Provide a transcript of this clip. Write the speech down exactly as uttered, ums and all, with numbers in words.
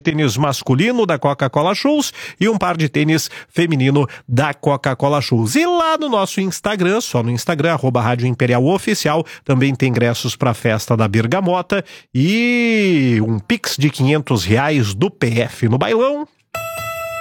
tênis masculino da Coca-Cola Shoes e um par de tênis feminino da Coca-Cola Shoes. E lá no nosso Instagram, só no Instagram, arroba Rádio Imperial Oficial, também tem ingressos para a festa da Bergamota e um Pix de quinhentos reais do P F no bailão.